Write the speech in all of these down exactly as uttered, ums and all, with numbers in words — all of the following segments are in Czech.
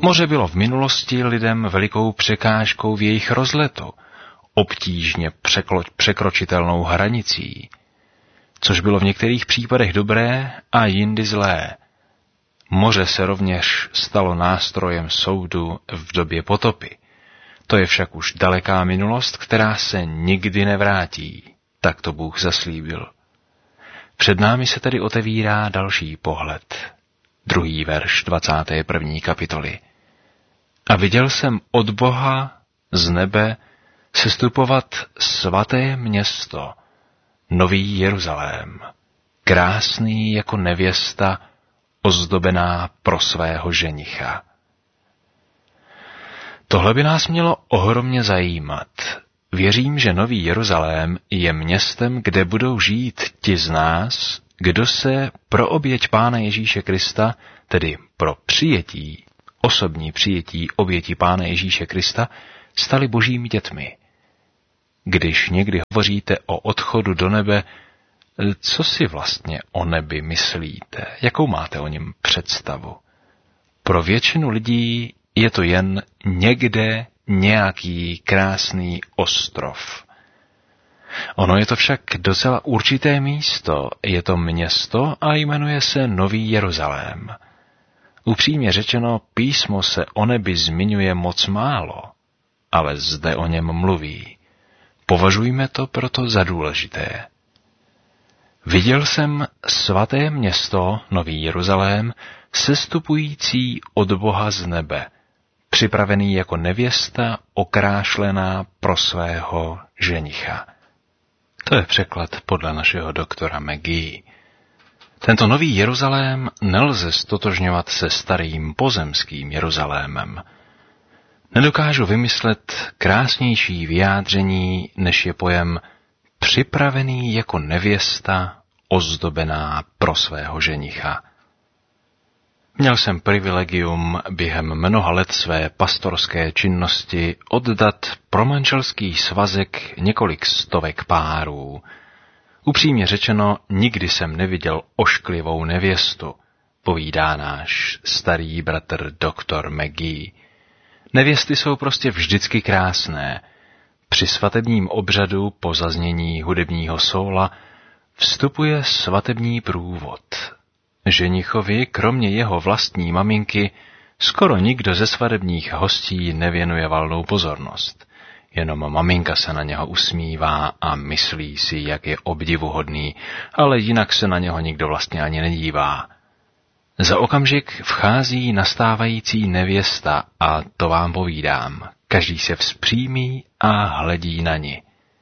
Moře bylo v minulosti lidem velikou překážkou v jejich rozletu, obtížně překlo- překročitelnou hranicí, což bylo v některých případech dobré a jindy zlé. Moře se rovněž stalo nástrojem soudu v době potopy. To je však už daleká minulost, která se nikdy nevrátí, tak to Bůh zaslíbil. Před námi se tedy otevírá další pohled. Druhý verš dvacáté první kapitoly. A viděl jsem od Boha z nebe sestupovat svaté město, Nový Jeruzalém, krásný jako nevěsta, ozdobená pro svého ženicha. Tohle by nás mělo ohromně zajímat. Věřím, že Nový Jeruzalém je městem, kde budou žít ti z nás, kdo se pro oběť Pána Ježíše Krista, tedy pro přijetí, osobní přijetí oběti Pána Ježíše Krista, stali božími dětmi. Když někdy hovoříte o odchodu do nebe, co si vlastně o nebi myslíte? Jakou máte o něm představu? Pro většinu lidí je to jen někde nějaký krásný ostrov. Ono je to však docela určité místo, je to město a jmenuje se Nový Jeruzalém. Upřímně řečeno, písmo se o nebi zmiňuje moc málo, ale zde o něm mluví. Považujme to proto za důležité. Viděl jsem svaté město, Nový Jeruzalém, sestupující od Boha z nebe, připravený jako nevěsta okrášlená pro svého ženicha. To je překlad podle našeho doktora McGee. Tento Nový Jeruzalém nelze stotožňovat se starým pozemským Jeruzalémem. Nedokážu vymyslet krásnější vyjádření, než je pojem připravený jako nevěsta ozdobená pro svého ženicha. Měl jsem privilegium během mnoha let své pastorské činnosti oddat pro manželský svazek několik stovek párů. Upřímně řečeno, nikdy jsem neviděl ošklivou nevěstu, povídá náš starý bratr doktor McGee. Nevěsty jsou prostě vždycky krásné. Při svatebním obřadu po zaznění hudebního sóla vstupuje svatební průvod. Ženichovi, kromě jeho vlastní maminky, skoro nikdo ze svatebních hostí nevěnuje valnou pozornost. Jenom maminka se na něho usmívá a myslí si, jak je obdivuhodný, ale jinak se na něho nikdo vlastně ani nedívá. Za okamžik vchází nastávající nevěsta a to vám povídám. Každý se vzpřímí a hledí na ni.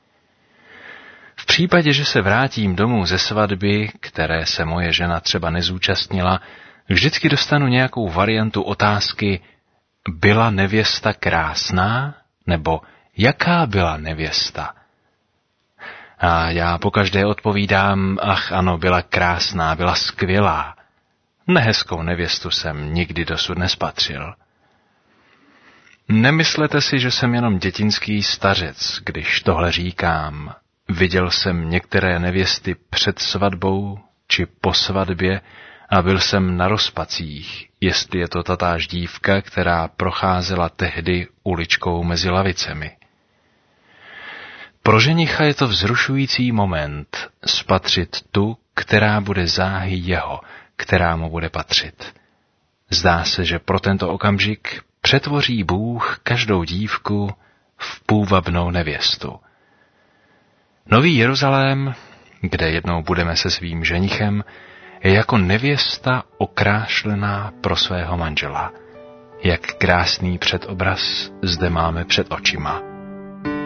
V případě, že se vrátím domů ze svatby, které se moje žena třeba nezúčastnila, vždycky dostanu nějakou variantu otázky: byla nevěsta krásná? Nebo jaká byla nevěsta? A já pokaždé odpovídám: ach ano, byla krásná, byla skvělá. Nehezkou nevěstu jsem nikdy dosud nespatřil. Nemyslete si, že jsem jenom dětinský stařec, když tohle říkám. Viděl jsem některé nevěsty před svatbou či po svatbě a byl jsem na rozpacích, jestli je to tatáž dívka, která procházela tehdy uličkou mezi lavicemi. Pro ženicha je to vzrušující moment spatřit tu, která bude záhy jeho, která mu bude patřit. Zdá se, že pro tento okamžik přetvoří Bůh každou dívku v půvabnou nevěstu. Nový Jeruzalém, kde jednou budeme se svým ženichem, je jako nevěsta okrášlená pro svého manžela. Jak krásný předobraz zde máme před očima.